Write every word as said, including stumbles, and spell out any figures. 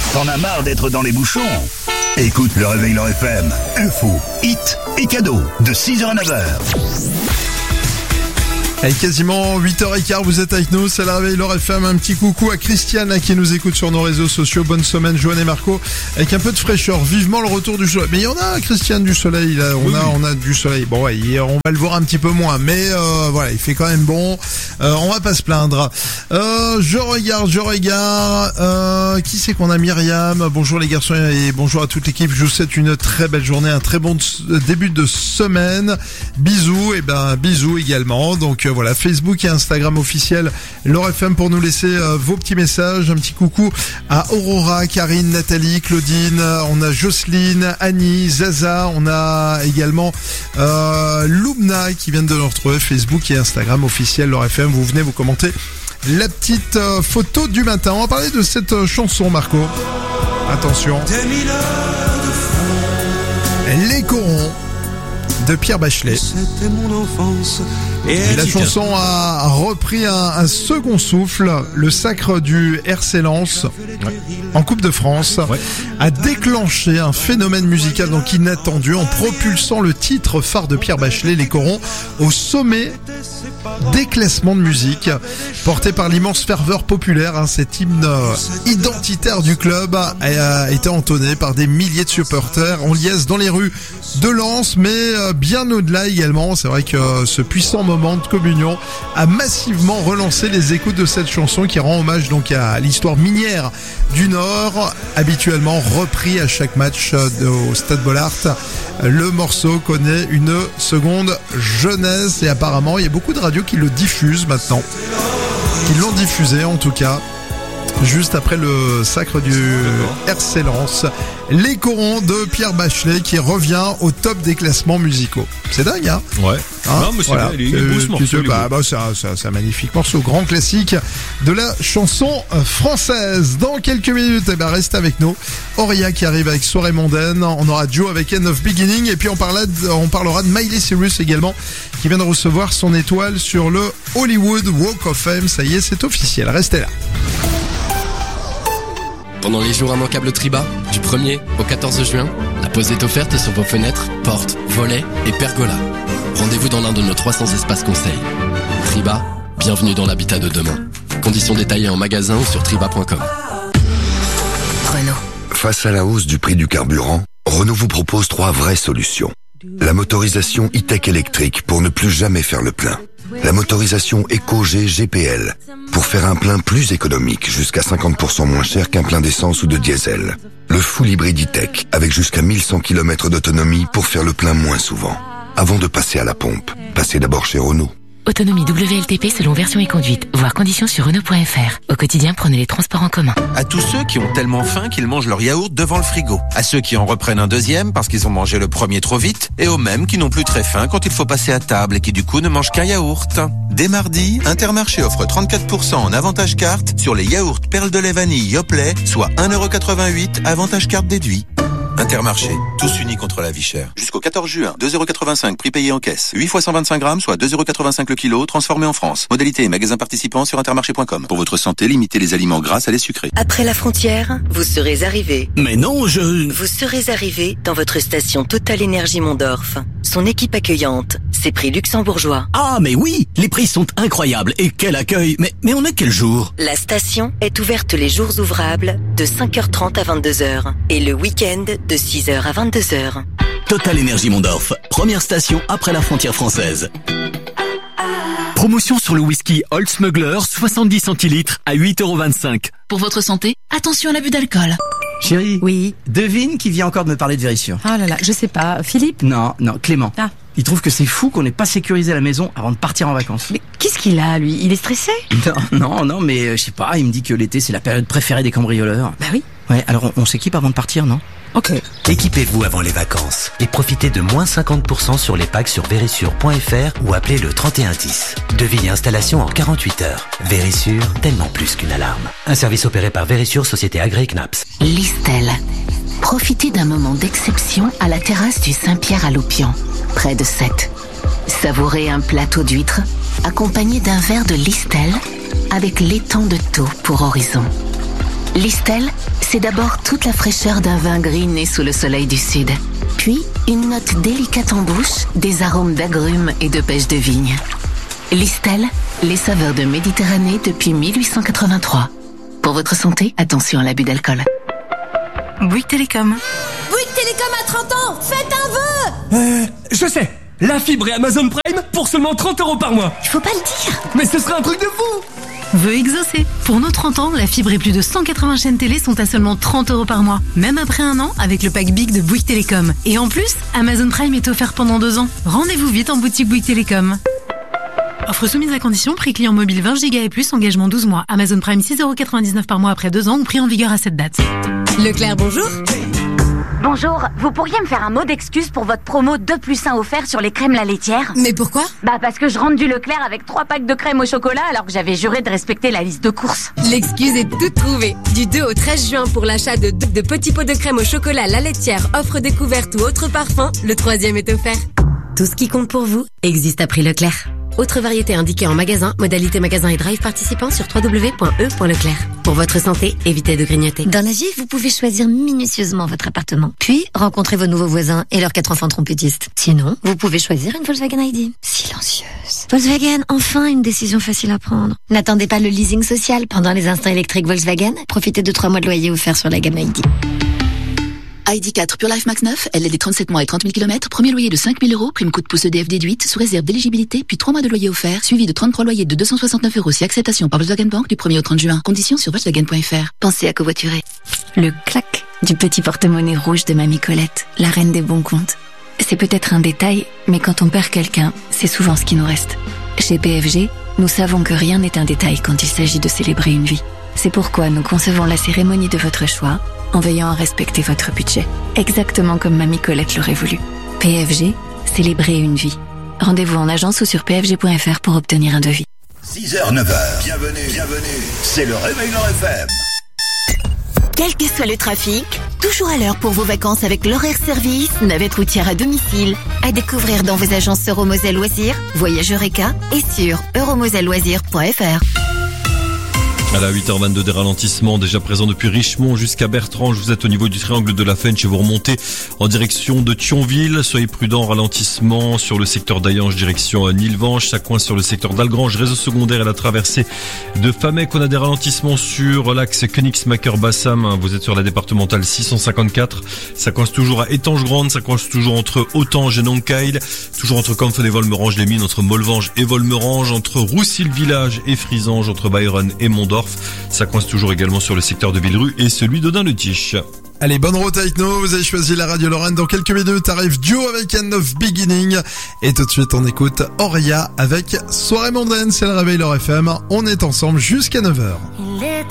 T'en as marre d'être dans les bouchons? Écoute le Réveil Nord F M. Info, hit et cadeaux de six heures à neuf heures. Et quasiment huit heures quinze, vous êtes avec nous, c'est le Réveil Nord F M. Un petit coucou à Christiane là, qui nous écoute sur nos réseaux sociaux. Bonne semaine Joanne et Marco, avec un peu de fraîcheur, vivement le retour du soleil. Mais il y en a, Christiane, du soleil là. On oui, a oui. on a du soleil. Bon ouais, on va le voir un petit peu moins, mais euh, voilà, il fait quand même bon. Euh, on va pas se plaindre. Euh, je regarde, je regarde. Euh, qui c'est qu'on a? Myriam. Bonjour les garçons et bonjour à toute l'équipe. Je vous souhaite une très belle journée, un très bon début de semaine. Bisous et ben bisous également. Donc euh, voilà, Facebook et Instagram officiel Nord F M pour nous laisser euh, vos petits messages. Un petit coucou à Aurora, Karine, Nathalie, Claudine. On a Jocelyne, Annie, Zaza. On a également euh, Loubna qui viennent de nous retrouver. Facebook et Instagram officiel Nord F M. Vous venez vous commenter la petite euh, photo du matin. On va parler de cette euh, chanson, Marco. Attention. Les corons de Pierre Bachelet. C'était mon enfance. Et la chanson a repris un, un second souffle. Le sacre du R C Lens ouais. en Coupe de France ouais. a déclenché un phénomène musical donc inattendu en propulsant le titre phare de Pierre Bachelet, Les Corons, au sommet des classements de musique, porté par l'immense ferveur populaire. Hein, cet hymne identitaire du club a été entonné par des milliers de supporters en liesse dans les rues de Lens, mais bien au-delà également. C'est vrai que ce puissant moment de communion a massivement relancé les écoutes de cette chanson qui rend hommage donc à l'histoire minière du Nord, habituellement repris à chaque match au Stade Bollaert. Le morceau connaît une seconde jeunesse et apparemment il y a beaucoup de radios qui le diffusent maintenant, qui l'ont diffusé en tout cas. Juste après le sacre du R C Lens, Les Corons de Pierre Bachelet qui revient au top des classements musicaux. C'est dingue, hein? Ouais. Hein non, mais c'est voilà. bien, il est beau ce morceau. Bah, bah, c'est, un, c'est, un, c'est un magnifique morceau, grand classique de la chanson française. Dans quelques minutes, eh ben, restez avec nous. Auria qui arrive avec Soirée Mondaine. On aura Joe avec End of Beginning. Et puis on parlera de, on parlera de Miley Cyrus également, qui vient de recevoir son étoile sur le Hollywood Walk of Fame. Ça y est, c'est officiel. Restez là. Pendant les jours immanquables Triba, du premier au quatorze juin, la pause est offerte sur vos fenêtres, portes, volets et pergolas. Rendez-vous dans l'un de nos trois cents espaces conseils. Triba, bienvenue dans l'habitat de demain. Conditions détaillées en magasin ou sur triba point com. Renault. Face à la hausse du prix du carburant, Renault vous propose trois vraies solutions. La motorisation e-tech électrique pour ne plus jamais faire le plein. La motorisation EcoG G P L pour faire un plein plus économique, jusqu'à cinquante pour cent moins cher qu'un plein d'essence ou de diesel. Le full hybride e-tech avec jusqu'à mille cent kilomètres d'autonomie pour faire le plein moins souvent. Avant de passer à la pompe, passez d'abord chez Renault. Autonomie W L T P selon version et conduite. Voir conditions sur Renault point F R. Au quotidien, prenez les transports en commun. À tous ceux qui ont tellement faim qu'ils mangent leur yaourt devant le frigo. À ceux qui en reprennent un deuxième parce qu'ils ont mangé le premier trop vite. Et aux mêmes qui n'ont plus très faim quand il faut passer à table et qui du coup ne mangent qu'un yaourt. Dès mardi, Intermarché offre trente-quatre pour cent en avantage carte sur les yaourts perles de lait vanille Yoplait, soit un euro quatre-vingt-huit, avantage carte déduit. Intermarché, tous unis contre la vie chère. Jusqu'au quatorze juin, deux euros quatre-vingt-cinq prix payé en caisse. huit fois cent vingt-cinq grammes, soit deux euros quatre-vingt-cinq le kilo, transformé en France. Modalité et magasins participants sur intermarché point com. Pour votre santé, limitez les aliments gras à les sucrés. Après la frontière, vous serez arrivé. Mais non, je... Vous serez arrivé dans votre station Total Énergie Mondorf. Son équipe accueillante, ses prix luxembourgeois. Ah, mais oui, les prix sont incroyables. Et quel accueil. Mais, mais on est quel jour? La station est ouverte les jours ouvrables de cinq heures trente à vingt-deux heures et le week-end de six heures à vingt-deux heures. Total Énergie Mondorf, première station après la frontière française. Promotion sur le whisky Old Smuggler, soixante-dix centilitres à huit euros vingt-cinq. Pour votre santé, attention à l'abus d'alcool. Chérie. Oui. Devine qui vient encore de me parler de Vérissure. Ah là là, je sais pas. Philippe? Non, non, Clément. Ah. Il trouve que c'est fou qu'on n'ait pas sécurisé la maison avant de partir en vacances. Mais qu'est-ce qu'il a, lui? Il est stressé? Non, non, non, mais euh, je sais pas, il me dit que l'été c'est la période préférée des cambrioleurs. Bah oui. Ouais, alors on, on s'équipe avant de partir, non? Ok. Équipez-vous avant les vacances et profitez de moins cinquante pour cent sur les packs sur vérissure point F R ou appelez le trente et un dix. Devis et installation en quarante-huit heures. Vérissure, tellement plus qu'une alarme. Un service opéré par Vérissure, société agréée C N A P S. Listel. Profitez d'un moment d'exception à la terrasse du Saint-Pierre à Loupian, près de Sète. Savourez un plateau d'huîtres accompagné d'un verre de Listel avec l'étang de Thau pour horizon. Listel, c'est d'abord toute la fraîcheur d'un vin gris né sous le soleil du sud. Puis, une note délicate en bouche, des arômes d'agrumes et de pêche de vigne. Listel, les saveurs de Méditerranée depuis mille huit cent quatre-vingt-trois. Pour votre santé, attention à l'abus d'alcool. Bouygues Télécom. Bouygues Télécom à trente ans, faites un vœu. Euh, je sais. La fibre et Amazon Prime pour seulement trente euros par mois. Il faut pas le dire. Mais ce serait un truc de fou. Vœu exaucé. Pour nos trente ans, la fibre et plus de cent quatre-vingts chaînes télé sont à seulement trente euros par mois. Même après un an, avec le pack Big de Bouygues Télécom. Et en plus, Amazon Prime est offert pendant deux ans. Rendez-vous vite en boutique Bouygues Télécom. Offre soumise à condition, prix client mobile vingt giga et plus, engagement douze mois. Amazon Prime six euros quatre-vingt-dix-neuf par mois après deux ans ou prix en vigueur à cette date. Leclerc, bonjour. Bonjour, vous pourriez me faire un mot d'excuse pour votre promo deux plus un offert sur les crèmes la laitière? Mais pourquoi? Bah parce que je rentre du Leclerc avec trois packs de crème au chocolat alors que j'avais juré de respecter la liste de courses. L'excuse est toute trouvée. Du deux au treize juin pour l'achat de, de petits pots de crème au chocolat la laitière, offre découverte ou autre parfum, le troisième est offert. Tout ce qui compte pour vous existe à prix Leclerc. Autre variété indiquée en magasin, modalité magasin et drive participant sur w w w point e point leclerc. Pour votre santé, évitez de grignoter. Dans la vie, vous pouvez choisir minutieusement votre appartement. Puis, rencontrer vos nouveaux voisins et leurs quatre enfants trompettistes. Sinon, vous pouvez choisir une Volkswagen I D. Silencieuse. Volkswagen, enfin une décision facile à prendre. N'attendez pas le leasing social pendant les instants électriques Volkswagen. Profitez de trois mois de loyer offerts sur la gamme I D. I D quatre Pure Life Max neuf, L L D trente-sept mois et trente mille kilomètres, premier loyer de cinq mille euros, prime coup de pouce E D F déduite, sous réserve d'éligibilité, puis trois mois de loyer offert, suivi de trente-trois loyers de deux cent soixante-neuf euros si acceptation par Volkswagen Bank du premier au trente juin. Conditions sur Volkswagen point F R. Pensez à covoiturer. Le clac du petit porte-monnaie rouge de Mamie Colette, la reine des bons comptes. C'est peut-être un détail, mais quand on perd quelqu'un, c'est souvent ce qui nous reste. Chez P F G, nous savons que rien n'est un détail quand il s'agit de célébrer une vie. C'est pourquoi nous concevons la cérémonie de votre choix en veillant à respecter votre budget, exactement comme Mamie Colette l'aurait voulu. P F G, célébrer une vie. Rendez-vous en agence ou sur p f g point f r pour obtenir un devis. six heures, neuf heures. Bienvenue, bienvenue. C'est le Réveil Nord F M. Quel que soit le trafic, toujours à l'heure pour vos vacances avec l'horaire service, navette routière à domicile. À découvrir dans vos agences Euromoselle Loisirs, Voyage Eureka et sur euromoselle loisirs point f r. À la huit heures vingt-deux, des ralentissements déjà présents depuis Richemont jusqu'à Bertrange. Vous êtes au niveau du triangle de la Fench et vous remontez en direction de Thionville. Soyez prudents, ralentissement sur le secteur d'Ayange, direction Nilvange. Ça coince sur le secteur d'Algrange, réseau secondaire et la traversée de Famec. On a des ralentissements sur l'axe Königsmacker-Bassam. Vous êtes sur la départementale six cent cinquante-quatre. Ça coince toujours à Étanges-Grande. Ça coince toujours entre Autange et Noncaille. Toujours entre Campfen et Volmerange-les-Mines, entre Molvange et Volmerange, entre Roussy-le-Village et Frisange, entre Bayonne et Mondorf. Ça coince toujours également sur le secteur de Villerue et celui d'Audun-le-Tiche. Allez, bonne route avec nous, vous avez choisi la radio Lorraine. Dans quelques minutes arrive Duo avec End of Beginning. Et tout de suite on écoute Auria avec Soirée mondaine, c'est le Réveil Nord F M. On est ensemble jusqu'à neuf heures.